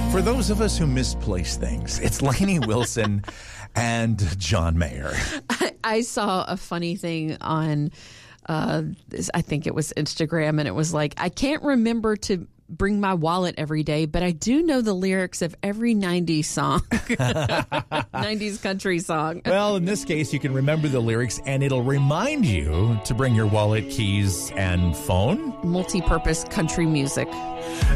For those of us who misplace things, it's Lainey Wilson and John Mayer. I saw a funny thing on, I think it was Instagram, and it was like, I can't remember to bring my wallet every day, but I do know the lyrics of every 90s song, 90s country song. Well, in this case, you can remember the lyrics, and it'll remind you to bring your wallet, keys, and phone. Multi-purpose country music.